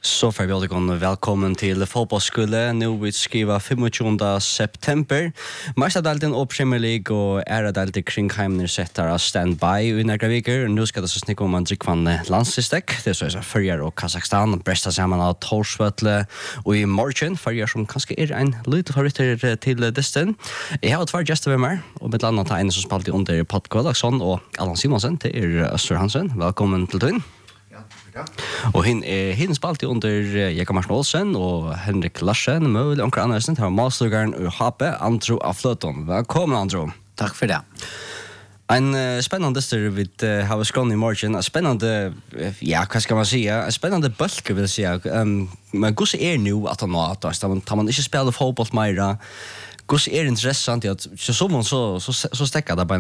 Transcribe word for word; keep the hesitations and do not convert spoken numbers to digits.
Så får vi alle velkommen til fotballskole. Nå vi skriver tjugofemte september. Marstadalten og Premier League og æradalten kringheimner setter av standby i nærke viker. Nå skal det så snikke om en drikkvann landslistek. Det er så jeg Førjar og Kazakstan. Bresta sammen av Torsvøtle og i morgen. Førjar som kanskje er en lite favoritter til desten. Jeg har tvær gjester ved meg, og med landet har en som spalte under Pat Gølaksson og Allan Simonsen til er Øster Hansen. Velkommen til Tøyen. Ja. Og hin er hin spalt under Jakob Martin Olsen og Henrik Larsen, Møl og Anker Andersen til mastergaren og H P Andro Afløton. Velkommen Andro. Takk for det. En uh, spennende styr vi uh, har skått i morgen. En spennende, uh, ja, hva skal man si? En spennende bølge, vil jeg si. Um, men hvordan er det nå at han nå, at man, man ikke spiller fotball mer? Hvordan er det interessant at så så, så, så stekker det bare